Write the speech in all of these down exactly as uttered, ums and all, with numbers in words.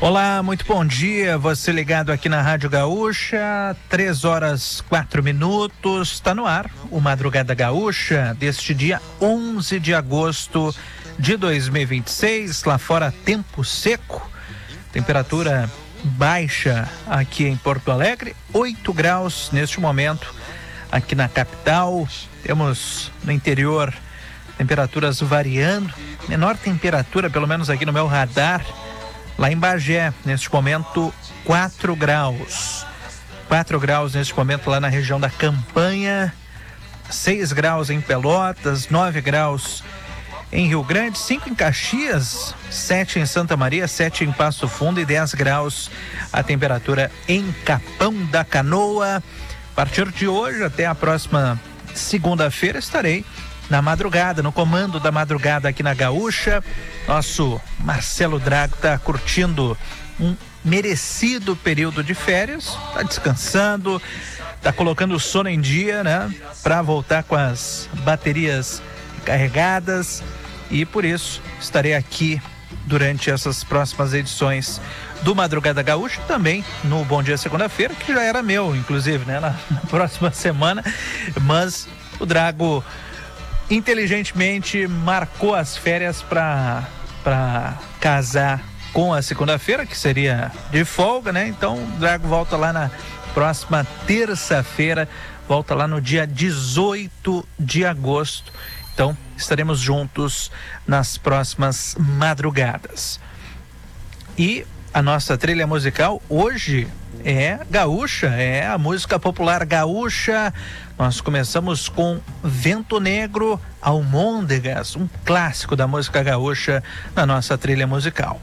Olá, muito bom dia, você ligado aqui na Rádio Gaúcha, três horas quatro minutos, está no ar o Madrugada Gaúcha deste dia onze de agosto de dois mil e vinte e seis, lá fora tempo seco, temperatura baixa aqui em Porto Alegre, oito graus neste momento aqui na capital, temos no interior temperaturas variando, menor temperatura pelo menos aqui no meu radar, lá em Bagé, neste momento, quatro graus. quatro graus neste momento lá na região da Campanha, seis graus em Pelotas, nove graus em Rio Grande, cinco em Caxias, sete em Santa Maria, sete em Passo Fundo e dez graus a temperatura em Capão da Canoa. A partir de hoje até a próxima segunda-feira estarei na madrugada, no comando da madrugada aqui na Gaúcha. Nosso Marcelo Drago está curtindo um merecido período de férias, está descansando, está colocando o sono em dia, né? Para voltar com as baterias carregadas, e por isso estarei aqui durante essas próximas edições do Madrugada Gaúcha, também no Bom Dia Segunda-feira, que já era meu, inclusive, né? Na, na próxima semana, mas o Drago inteligentemente marcou as férias para para casar com a segunda-feira, que seria de folga, né? Então o Drago volta lá na próxima terça-feira, volta lá no dia dezoito de agosto. Então estaremos juntos nas próximas madrugadas. E a nossa trilha musical hoje é gaúcha, é a música popular gaúcha. Nós começamos com Vento Negro, Almôndegas, um clássico da música gaúcha na nossa trilha musical.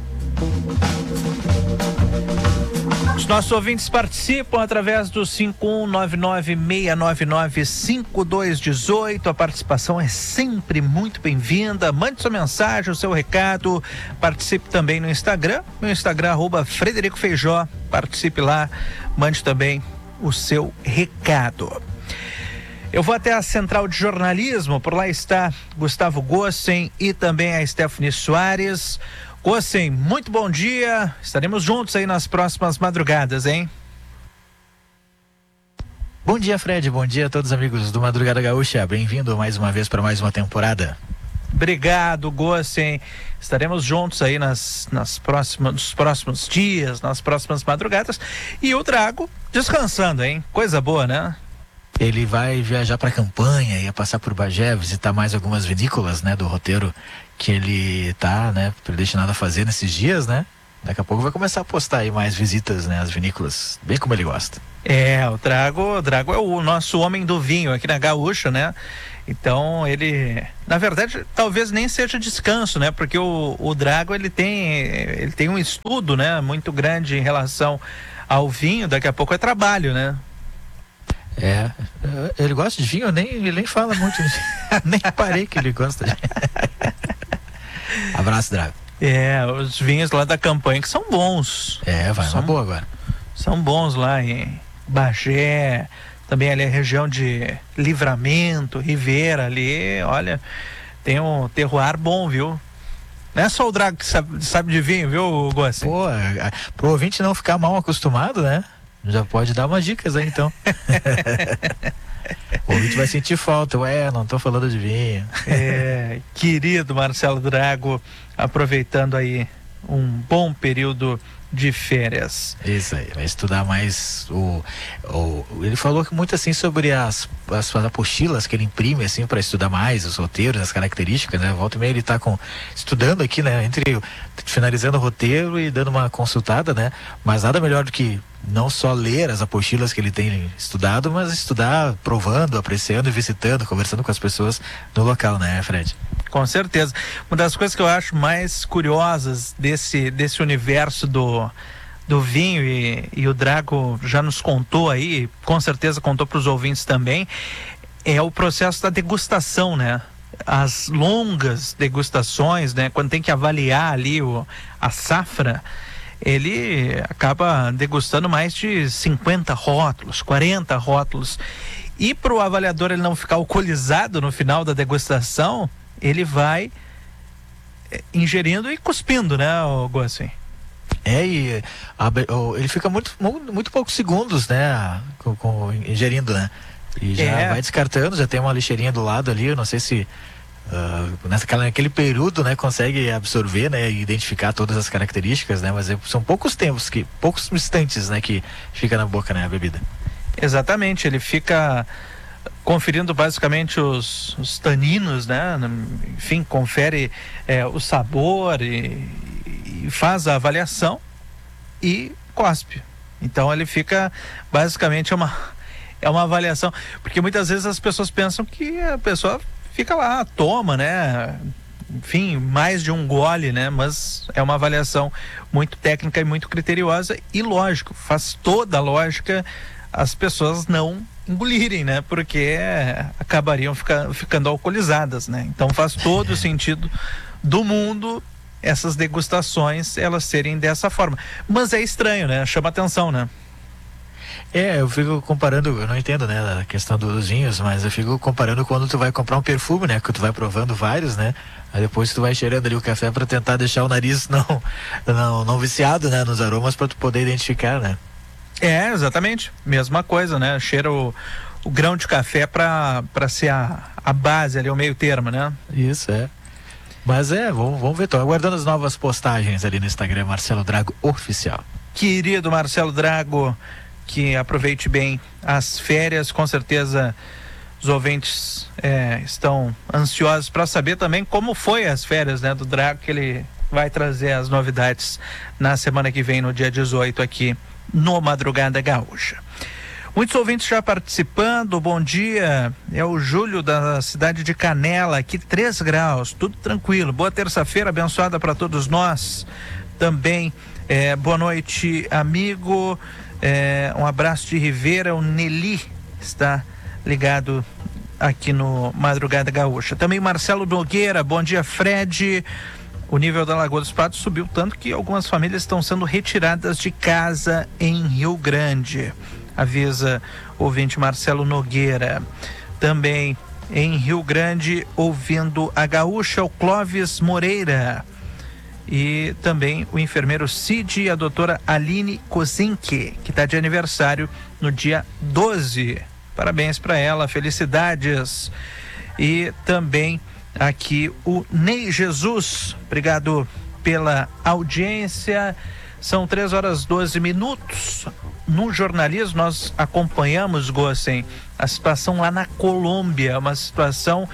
Os nossos ouvintes participam através do cinco um nove nove, seis nove nove, cinco dois um oito. A participação é sempre muito bem-vinda. Mande sua mensagem, o seu recado. Participe também no Instagram, no Instagram, arroba Frederico Feijó. Participe lá, mande também o seu recado. Eu vou até a Central de Jornalismo, por lá está Gustavo Gossen e também a Stephanie Soares. Gossen, muito bom dia, estaremos juntos aí nas próximas madrugadas, hein? Bom dia, Fred, bom dia a todos os amigos do Madrugada Gaúcha, bem-vindo mais uma vez para mais uma temporada. Obrigado, Gossen, estaremos juntos aí nas, nas próximas, nos próximos dias, nas próximas madrugadas, e o Drago descansando, hein? Coisa boa, né? Ele vai viajar para a Campanha, ia passar por Bagé, visitar mais algumas vinícolas, né, do roteiro que ele tá, né, predestinado a fazer nesses dias, né? Daqui a pouco vai começar a postar aí mais visitas, né, às vinícolas, bem como ele gosta. É, o Drago, o Drago é o nosso homem do vinho aqui na Gaúcha, né? Então ele, na verdade, talvez nem seja descanso, né? Porque o, o Drago, ele tem, ele tem um estudo, né, muito grande em relação ao vinho. Daqui a pouco é trabalho, né? É, ele gosta de vinho, nem, ele nem fala muito, nem parei que ele gosta de... Abraço, Drago. É, os vinhos lá da Campanha que são bons. É, vai, são, uma boa agora. São bons lá em Bagé, também ali a região de Livramento, Ribeira ali, olha, tem um terroir bom, viu? Não é só o Drago que sabe, sabe de vinho, viu, Gossen? Pô, pro ouvinte não ficar mal acostumado, né? Já pode dar umas dicas aí, então. O ouvinte vai sentir falta. Ué, não tô falando de vinho. É, querido Marcelo Drago, aproveitando aí um bom período de férias. Isso aí, vai estudar mais o, o ele falou que muito assim sobre as, as, as apostilas que ele imprime assim para estudar mais os roteiros, as características, né? Volta e meia ele tá com, estudando aqui, né? Entre finalizando o roteiro e dando uma consultada, né? Mas nada melhor do que não só ler as apostilas que ele tem estudado, mas estudar provando, apreciando e visitando, conversando com as pessoas no local, né, Fred? Com certeza. Uma das coisas que eu acho mais curiosas desse, desse universo do, do vinho, e, e o Drago já nos contou aí, com certeza contou para os ouvintes também, é o processo da degustação, né? As longas degustações, né? Quando tem que avaliar ali o, a safra, ele acaba degustando mais de cinquenta rótulos, quarenta rótulos. E para o avaliador ele não ficar alcoolizado no final da degustação, ele vai ingerindo e cuspindo, né, Gossen? É, e a, o, ele fica muito, muito, muito poucos segundos, né, com, com, ingerindo, né? E já é. vai descartando, já tem uma lixeirinha do lado ali, eu não sei se uh, naquela, naquele período, né, consegue absorver, né, e identificar todas as características, né, mas é, são poucos tempos, que, poucos instantes, né, que fica na boca, né, a bebida. Exatamente, ele fica conferindo basicamente os, os taninos, né, enfim, confere é, o sabor e, e faz a avaliação e cospe. Então ele fica basicamente uma é uma avaliação, porque muitas vezes as pessoas pensam que a pessoa fica lá, toma, né, enfim, mais de um gole, né, mas é uma avaliação muito técnica e muito criteriosa e lógico, faz toda a lógica as pessoas não engolirem, né, porque acabariam fica, ficando alcoolizadas, né, então faz todo o sentido do mundo essas degustações, elas serem dessa forma, mas é estranho, né, chama atenção, né. É, eu fico comparando, eu não entendo, né, a questão dos vinhos, mas eu fico comparando quando tu vai comprar um perfume, né, que tu vai provando vários, né, aí depois tu vai cheirando ali o café para tentar deixar o nariz não, não, não viciado, né, nos aromas para tu poder identificar, né. É, exatamente, mesma coisa, né, cheira o, o grão de café para para ser a, a base ali, o meio termo, né. Isso, é. Mas é, vamos, vamos ver, tô aguardando as novas postagens ali no Instagram, Marcelo Drago Oficial. Querido Marcelo Drago, que aproveite bem as férias, com certeza os ouvintes é, estão ansiosos para saber também como foi as férias, né, do Drago, que ele vai trazer as novidades na semana que vem, no dia dezoito, aqui no Madrugada Gaúcha. Muitos ouvintes já participando, bom dia, é o Júlio da cidade de Canela, aqui três graus, tudo tranquilo, boa terça-feira abençoada para todos nós, também é, boa noite amigo. É, um abraço de Rivera, o Nelly está ligado aqui no Madrugada Gaúcha. Também Marcelo Nogueira, bom dia Fred. O nível da Lagoa dos Patos subiu tanto que algumas famílias estão sendo retiradas de casa em Rio Grande. Avisa o ouvinte Marcelo Nogueira. Também em Rio Grande, ouvindo a Gaúcha, o Clóvis Moreira. E também o enfermeiro Cid e a doutora Aline Kozinski, que está de aniversário no dia doze. Parabéns para ela, felicidades. E também aqui o Ney Jesus, obrigado pela audiência. São três horas doze minutos. No jornalismo nós acompanhamos, Gossen, a situação lá na Colômbia, uma situação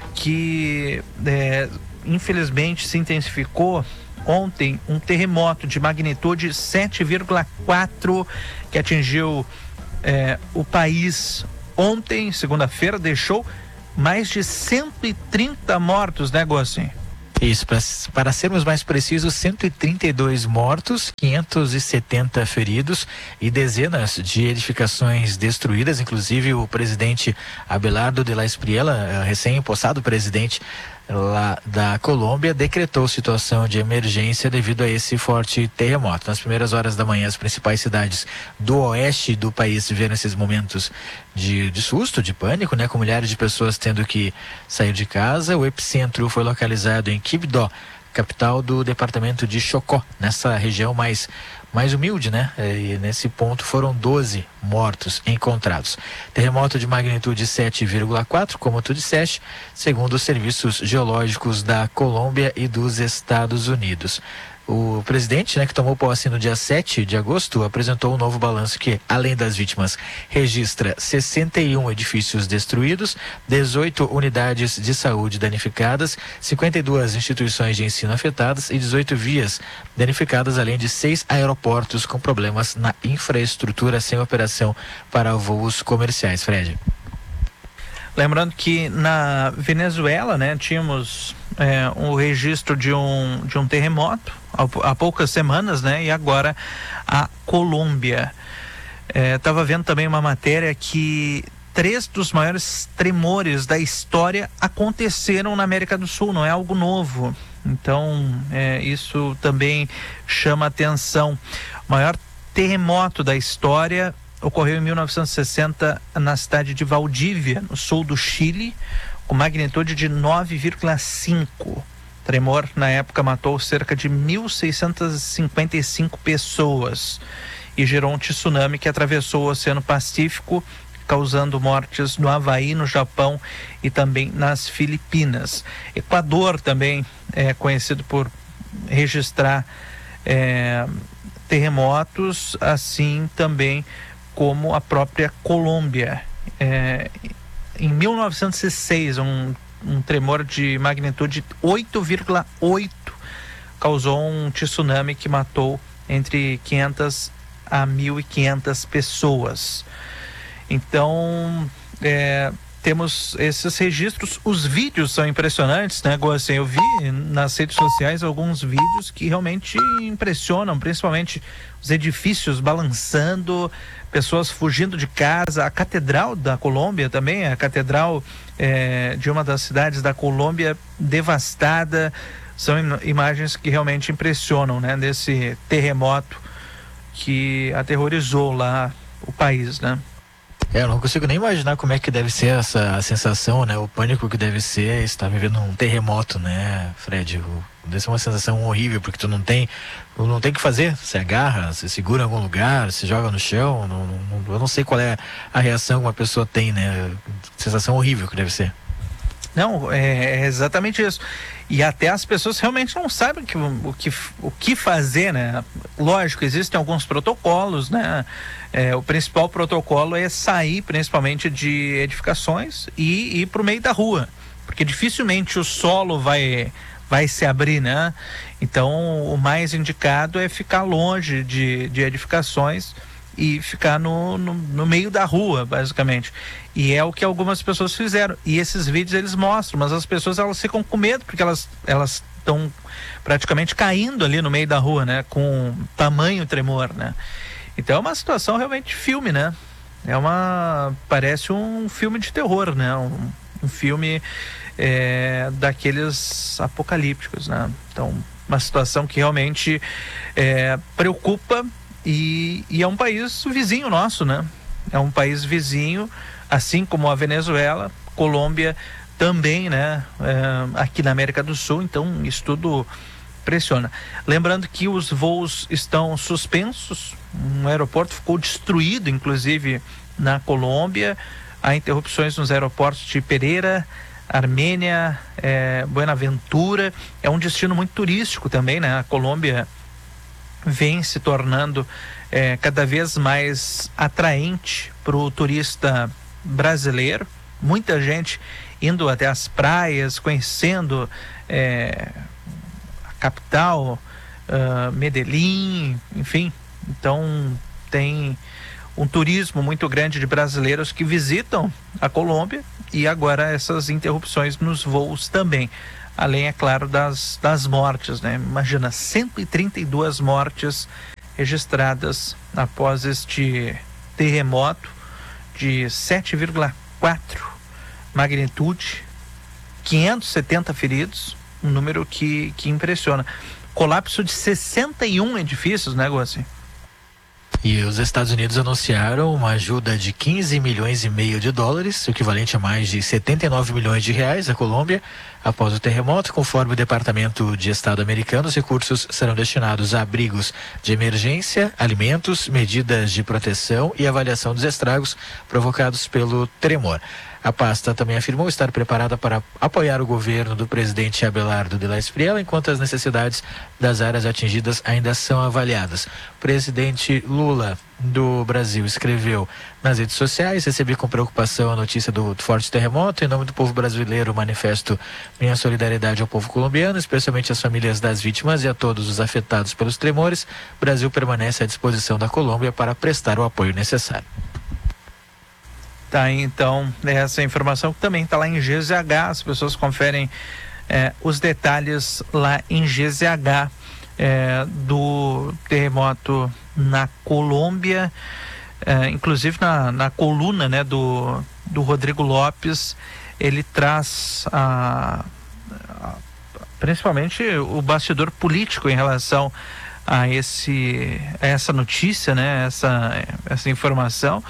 que é, infelizmente se intensificou. Ontem, um terremoto de magnitude sete vírgula quatro que atingiu eh, o país ontem, segunda-feira, deixou mais de cento e trinta mortos, né, Gossin? Isso, pra, para sermos mais precisos, cento e trinta e dois mortos, quinhentos e setenta feridos e dezenas de edificações destruídas, inclusive o presidente Abelardo de la Espriella, recém-impossado presidente lá da Colômbia, decretou situação de emergência devido a esse forte terremoto. Nas primeiras horas da manhã, as principais cidades do oeste do país viveram esses momentos de, de susto, de pânico, né, com milhares de pessoas tendo que sair de casa. O epicentro foi localizado em Quibdó, capital do departamento de Chocó, nessa região mais mais humilde, né? E nesse ponto foram doze mortos encontrados. Terremoto de magnitude sete vírgula quatro, como tu disseste, segundo os serviços geológicos da Colômbia e dos Estados Unidos. O presidente, né, que tomou posse no dia sete de agosto, apresentou um novo balanço que, além das vítimas, registra sessenta e um edifícios destruídos, dezoito unidades de saúde danificadas, cinquenta e duas instituições de ensino afetadas e dezoito vias danificadas, além de seis aeroportos com problemas na infraestrutura sem operação para voos comerciais. Fred. Lembrando que na Venezuela, né, tínhamos é, um registro de um, de um terremoto há, há poucas semanas, né, e agora a Colômbia. Estava é, vendo também uma matéria que três dos maiores tremores da história aconteceram na América do Sul, não é algo novo. Então, é, isso também chama atenção. O maior terremoto da história ocorreu em mil novecentos e sessenta na cidade de Valdívia, no sul do Chile, com magnitude de nove vírgula cinco. tremor na época matou cerca de mil seiscentas e cinquenta e cinco pessoas e gerou um tsunami que atravessou o Oceano Pacífico, causando mortes no Havaí, no Japão e também nas Filipinas. Equador também é conhecido por registrar é, terremotos, assim também como a própria Colômbia. É, em mil novecentos e seis, um, um tremor de magnitude oito vírgula oito causou um tsunami que matou entre quinhentas a mil e quinhentas pessoas. Então, é, temos esses registros. Os vídeos são impressionantes, né, Gossen? Eu vi nas redes sociais alguns vídeos que realmente impressionam, principalmente os edifícios balançando, pessoas fugindo de casa. A Catedral da Colômbia também, a Catedral é, de uma das cidades da Colômbia devastada. São im- imagens que realmente impressionam, né, desse terremoto que aterrorizou lá o país, né? É, eu não consigo nem imaginar como é que deve ser essa a sensação, né? O pânico que deve ser estar vivendo um terremoto, né, Fred? O, deve ser uma sensação horrível, porque tu não tem, tu não tem o que fazer. Você agarra, você segura em algum lugar, se joga no chão. Não, não, eu não sei qual é a reação que uma pessoa tem, né? Sensação horrível que deve ser. Não, é, é exatamente isso. E até as pessoas realmente não sabem que, o, que, o que fazer, né? Lógico, existem alguns protocolos, né? É, o principal protocolo é sair principalmente de edificações e ir para o meio da rua, porque dificilmente o solo vai, vai se abrir, né? Então, o mais indicado é ficar longe de, de edificações e ficar no, no, no meio da rua, basicamente. E é o que algumas pessoas fizeram. E esses vídeos eles mostram, mas as pessoas elas ficam com medo porque elas elas estão praticamente caindo ali no meio da rua, né? Com tamanho tremor, né? Então é uma situação realmente de filme, né? É uma... parece um filme de terror, né? Um, um filme é, daqueles apocalípticos, né? Então, uma situação que realmente é, preocupa. E, e é um país vizinho nosso, né? É um país vizinho, assim como a Venezuela, Colômbia também, né? É, aqui na América do Sul, então isso tudo pressiona. Lembrando que os voos estão suspensos, um aeroporto ficou destruído, inclusive na Colômbia. Há interrupções nos aeroportos de Pereira, Armênia, é, Buenaventura. É um destino muito turístico também, né? A Colômbia vem se tornando é, cada vez mais atraente para o turista brasileiro. Muita gente indo até as praias, conhecendo é, a capital, uh, Medellín, enfim. Então tem um turismo muito grande de brasileiros que visitam a Colômbia e agora essas interrupções nos voos também. Além, é claro, das, das mortes, né? Imagina, cento e trinta e duas mortes registradas após este terremoto de sete vírgula quatro magnitude, quinhentos e setenta feridos, um número que, que impressiona. Colapso de sessenta e um edifícios, né, Gossi? E os Estados Unidos anunciaram uma ajuda de quinze milhões e meio de dólares, o equivalente a mais de setenta e nove milhões de reais à Colômbia, após o terremoto. Conforme o Departamento de Estado americano, os recursos serão destinados a abrigos de emergência, alimentos, medidas de proteção e avaliação dos estragos provocados pelo tremor. A pasta também afirmou estar preparada para apoiar o governo do presidente Abelardo de la Espriella, enquanto as necessidades das áreas atingidas ainda são avaliadas. O presidente Lula do Brasil escreveu nas redes sociais: recebi com preocupação a notícia do forte terremoto. Em nome do povo brasileiro, manifesto minha solidariedade ao povo colombiano, especialmente às famílias das vítimas e a todos os afetados pelos tremores. O Brasil permanece à disposição da Colômbia para prestar o apoio necessário. Tá aí, então, essa informação que também está lá em G Z H, as pessoas conferem é, os detalhes lá em G Z H é, do terremoto na Colômbia, é, inclusive na, na coluna, né, do, do Rodrigo Lopes, ele traz a, a, principalmente o bastidor político em relação a, esse, a essa notícia, né, essa, essa informação,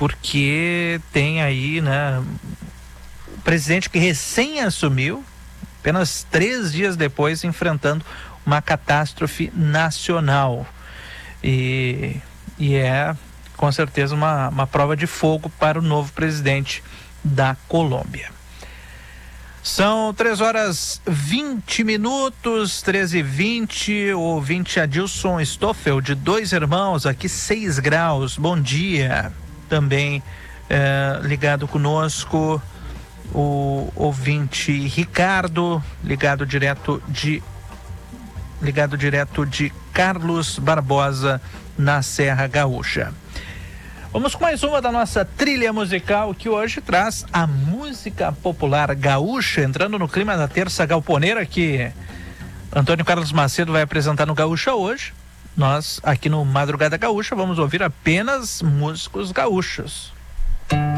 porque tem aí, né, o presidente que recém assumiu, apenas três dias depois enfrentando uma catástrofe nacional. E, e é com certeza uma, uma prova de fogo para o novo presidente da Colômbia. São três horas vinte minutos, treze e vinte. O ouvinte Adilson Stoffel, de Dois Irmãos, aqui seis graus. Bom dia. Também é, ligado conosco o ouvinte Ricardo, ligado direto de ligado direto de Carlos Barbosa, na Serra Gaúcha. Vamos com mais uma da nossa trilha musical, que hoje traz a música popular gaúcha, entrando no clima da terça galponeira, que Antônio Carlos Macedo vai apresentar no Gaúcha hoje. Nós, aqui no Madrugada Gaúcha, vamos ouvir apenas músicos gaúchos.